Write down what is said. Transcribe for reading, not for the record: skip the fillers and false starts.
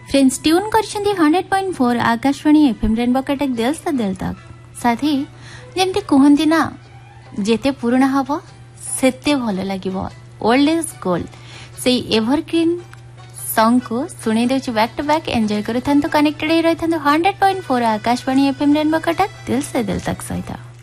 Friends tune कर 100.4 Akashvani FM rainbow Cuttack दिल से दिल तक साथी जेमती कहती ना जेते पुराना हम सेते भल लगे ओल्ड इज गोल्ड से एवरग्रीन सॉन्ग को सुनी दे बैक टू बैक एंजॉय करूँ कनेक्टेड रही 100.4 आकाशवाणी एफएम रेनबो कटक दिल से दिल तक सहित।